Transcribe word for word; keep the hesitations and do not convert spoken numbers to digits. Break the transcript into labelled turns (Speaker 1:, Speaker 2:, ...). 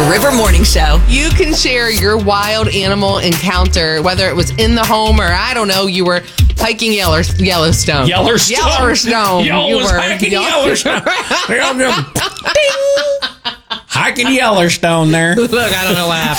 Speaker 1: The River Morning Show.
Speaker 2: You can share your wild animal encounter, whether it was in the home or, I don't know, you were hiking Yeller- Yellowstone.
Speaker 3: Yellowstone.
Speaker 2: Yellowstone.
Speaker 3: Yo,
Speaker 2: you
Speaker 3: was
Speaker 2: were
Speaker 3: hiking
Speaker 2: Yell-
Speaker 3: Yellowstone. Ding. Hiking Yellowstone there.
Speaker 2: Look, I don't know what happened.